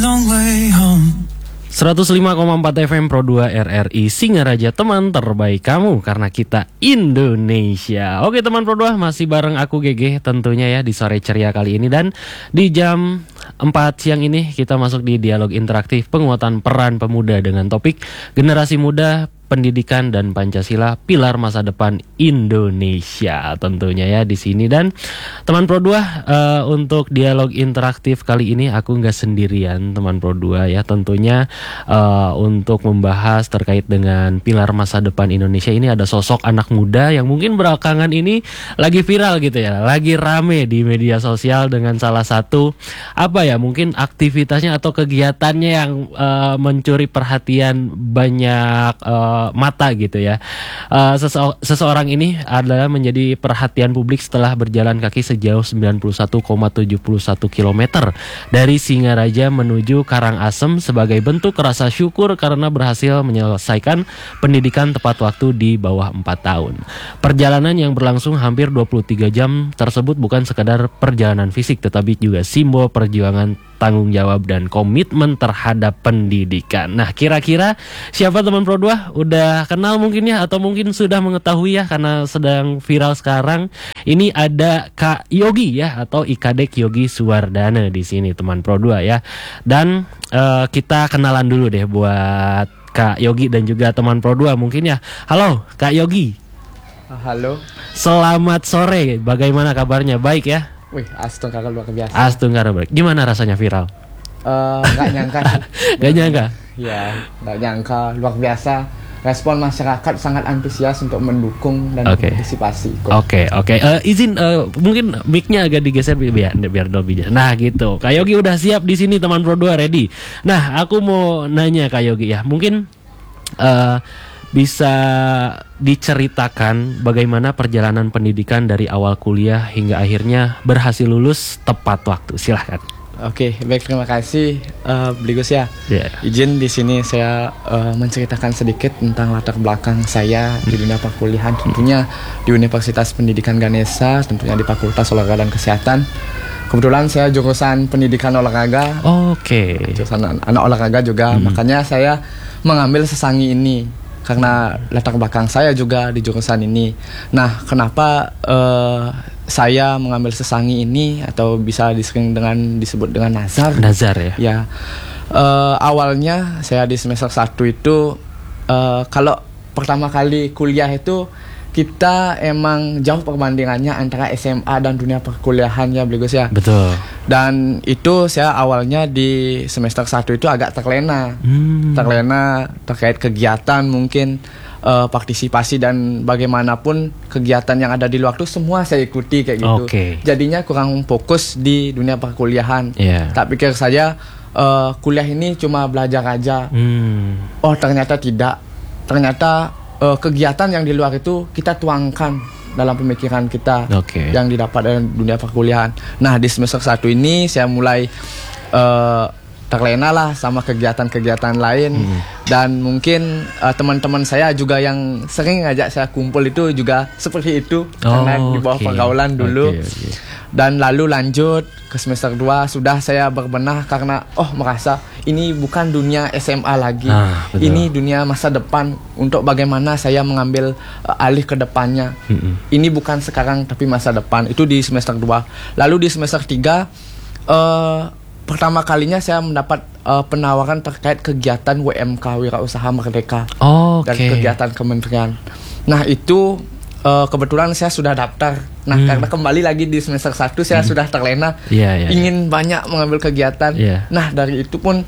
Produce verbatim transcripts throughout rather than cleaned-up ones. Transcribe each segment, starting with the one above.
long way home. seratus lima koma empat F M Pro dua R R I Singaraja, teman terbaik kamu karena kita Indonesia. Oke teman Pro dua, masih bareng aku G G tentunya ya di sore ceria kali ini. Dan di jam empat siang ini kita masuk di dialog interaktif penguatan peran pemuda dengan topik generasi muda, pendidikan dan Pancasila, pilar masa depan Indonesia tentunya ya di sini. Dan teman Pro dua, uh, untuk dialog interaktif kali ini aku nggak sendirian teman Pro dua ya, tentunya uh, untuk membahas terkait dengan pilar masa depan Indonesia ini ada sosok anak muda yang mungkin belakangan ini lagi viral gitu ya, lagi rame di media sosial dengan salah satu apa ya mungkin aktivitasnya atau kegiatannya yang uh, mencuri perhatian banyak uh, mata gitu ya. Uh, sese- seseorang ini adalah menjadi perhatian publik setelah berjalan kaki sejauh sembilan puluh satu koma tujuh satu kilometer dari Singaraja menuju Karangasem sebagai bentuk rasa syukur karena berhasil menyelesaikan pendidikan tepat waktu di bawah empat tahun. Perjalanan yang berlangsung hampir dua puluh tiga jam tersebut bukan sekadar perjalanan fisik tetapi juga simbol perjuangan, tanggung jawab dan komitmen terhadap pendidikan. Nah, kira-kira siapa teman Pro dua? Udah kenal mungkin ya, atau mungkin sudah mengetahui ya karena sedang viral sekarang. Ini ada Kak Yogi ya, atau Ikadek Yogi Suwardana di sini teman Pro dua ya. Dan uh, kita kenalan dulu deh buat Kak Yogi dan juga teman Pro dua mungkin ya. Halo Kak Yogi. Halo. Selamat sore. Bagaimana kabarnya? Baik ya? Wih, Astung kakak luar biasa. Astung kakak baik. Gimana rasanya viral? Uh, gak nyangka sih. Gak nyangka? Ya, gak nyangka. Luar biasa. Respon masyarakat sangat antusias untuk mendukung dan okay. partisipasi. Oke, oke. Okay. Uh, izin, uh, mungkin mic-nya agak digeser biar biar lebih. Nah, gitu. Kak Yogi udah siap di sini teman Pro dua ready. Nah, aku mau nanya Kak Yogi ya. Mungkin uh, bisa diceritakan bagaimana perjalanan pendidikan dari awal kuliah hingga akhirnya berhasil lulus tepat waktu. Silahkan. Oke, baik, terima kasih uh, Bligus ya. Yeah. Izin di sini saya uh, menceritakan sedikit tentang latar belakang saya di dunia perkuliahan, tentunya di Universitas Pendidikan Ganesha, tentunya di Fakultas Olahraga dan Kesehatan. Kebetulan saya jurusan pendidikan olahraga. Oke. Okay. Jurusan anak olahraga juga, hmm. makanya saya mengambil sesangi ini. Karena latar belakang saya juga di jurusan ini. Nah, kenapa uh, saya mengambil sesangi ini atau bisa disering dengan disebut dengan nazar? Nazar ya. Ya, uh, awalnya saya di semester satu itu uh, kalau pertama kali kuliah itu kita emang jauh perbandingannya antara S M A dan dunia perkuliahan ya Bligus ya. Betul. Dan itu saya awalnya di semester satu itu agak terlena. Hmm. Terlena terkait kegiatan mungkin uh, partisipasi dan bagaimanapun kegiatan yang ada di luar itu semua saya ikuti kayak gitu. Okay. Jadinya kurang fokus di dunia perkuliahan. Yeah. Tak pikir saya uh, kuliah ini cuma belajar aja. Hmm. Oh, ternyata tidak. Ternyata Uh, kegiatan yang di luar itu kita tuangkan dalam pemikiran kita okay. yang didapat dari dunia perkuliahan. Nah, di semester satu ini saya mulai uh, terlena lah sama kegiatan-kegiatan lain. hmm. Dan mungkin uh, teman-teman saya juga yang sering ngajak saya kumpul itu juga seperti itu. Oh, karena di bawah okay. pergaulan dulu. okay, okay. Dan lalu lanjut ke semester dua sudah saya berbenah karena oh merasa ini bukan dunia S M A lagi. Ah, ini dunia masa depan untuk bagaimana saya mengambil uh, alih ke depannya. Mm-hmm. Ini bukan sekarang tapi masa depan. Itu di semester dua. Lalu di semester tiga uh, pertama kalinya saya mendapat uh, penawaran terkait kegiatan W M K Wirausaha Merdeka. Oh, okay. Dan kegiatan kementerian. Nah, itu Uh, kebetulan saya sudah daftar. Nah, hmm. karena kembali lagi di semester satu saya hmm. sudah terlena yeah, yeah, ingin yeah. banyak mengambil kegiatan. Yeah. Nah, dari itu pun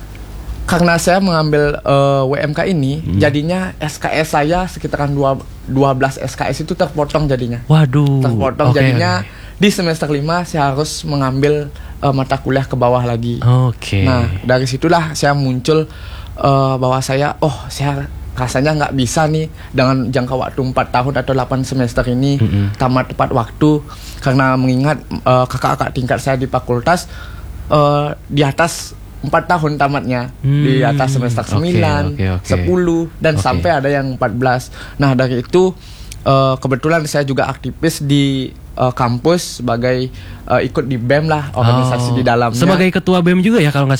karena saya mengambil uh, W M K ini, hmm. jadinya S K S saya sekitaran dua belas S K S itu terpotong jadinya. Waduh. Terpotong okay, jadinya okay. Di semester lima saya harus mengambil uh, mata kuliah ke bawah lagi. Oke. Okay. Nah, dari situlah saya muncul uh, bahwa saya oh, saya rasanya nggak bisa nih dengan jangka waktu empat tahun atau delapan semester ini mm-hmm. tamat tepat waktu, karena mengingat uh, kakak-kakak tingkat saya di fakultas uh, di atas empat tahun tamatnya, hmm. di atas semester sembilan, okay, okay, okay. sepuluh dan okay. sampai ada yang empat belas. Nah, dari itu uh, kebetulan saya juga aktivis di uh, kampus sebagai uh, ikut di B E M lah, organisasi oh. di dalamnya. Sebagai ketua B E M juga ya kalau nggak salah?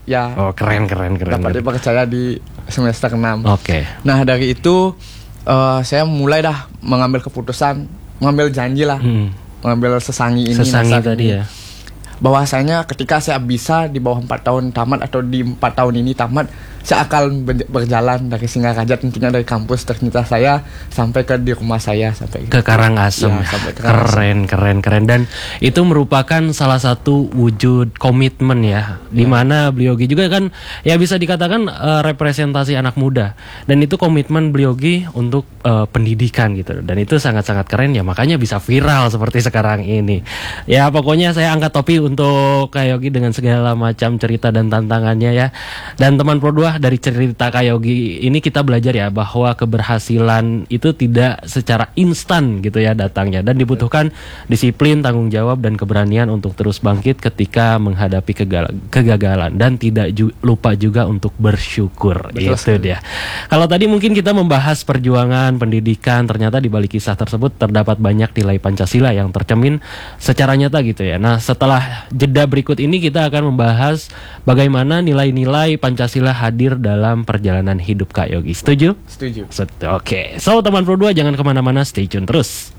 ya. Oh keren keren keren. Dapat dipercaya di semester enam. Oke. Okay. Nah dari itu uh, saya mulai dah mengambil keputusan, mengambil janji lah, hmm. mengambil sesangi ini. Sesangi tadi ya. Bahwasanya ketika saya bisa di bawah empat tahun tamat atau di empat tahun ini tamat, saya akan berjalan dari Singaraja, tentunya dari kampus tercinta saya sampai ke di rumah saya, sampai ke Karangasem. Ya, sampai ke Karangasem. Keren keren keren, dan itu merupakan salah satu wujud komitmen ya, ya. Dimana Bliogi juga kan ya bisa dikatakan uh, representasi anak muda, dan itu komitmen Bliogi untuk uh, pendidikan gitu, dan itu sangat-sangat keren ya, makanya bisa viral seperti sekarang ini. Ya pokoknya saya angkat topi untuk Kak Yogi dengan segala macam cerita dan tantangannya ya. Dan teman Pro dua, dari cerita Kak Yogi ini kita belajar ya bahwa keberhasilan itu tidak secara instan gitu ya datangnya, dan dibutuhkan disiplin, tanggung jawab, dan keberanian untuk terus bangkit ketika menghadapi kegagalan, dan tidak ju- lupa juga untuk bersyukur. Betul, itu sekali. Dia. Kalau tadi mungkin kita membahas perjuangan pendidikan, ternyata di balik kisah tersebut terdapat banyak nilai Pancasila yang tercermin secara nyata gitu ya. Nah setelah jeda berikut ini kita akan membahas bagaimana nilai-nilai Pancasila hadir dalam perjalanan hidup Kak Yogi. Setuju? Setuju. Setuju. Oke. Okay. So teman Pro dua jangan kemana-mana, stay tune terus.